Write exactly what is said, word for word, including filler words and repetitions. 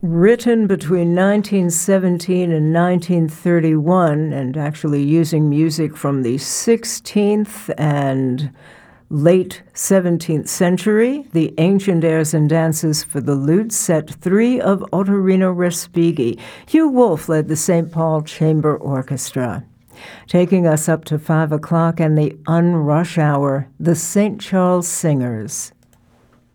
Written between nineteen seventeen and nineteen thirty-one, and actually using music from the sixteenth and late seventeenth century, the Ancient Airs and Dances for the Lute, set three of Ottorino Respighi. Hugh Wolf led the Saint Paul Chamber Orchestra. Taking us up to five o'clock and the unrush hour, the Saint Charles Singers.